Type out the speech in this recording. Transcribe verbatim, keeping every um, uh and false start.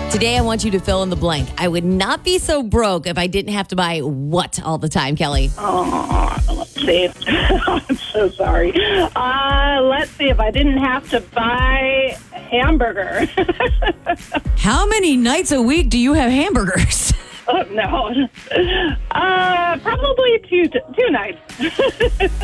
Today, I want you to fill in the blank. I would not be so broke if I didn't have to buy what all the time, Kelly? Oh, let's see. I'm so sorry. Uh, let's see. If I didn't have to buy a hamburger. How many nights a week do you have hamburgers? Oh, no. Uh, probably two, two nights.